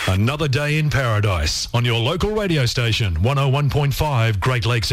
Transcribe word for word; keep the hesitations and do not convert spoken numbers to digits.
Another day in paradise on your local radio station, one oh one point five Great Lakes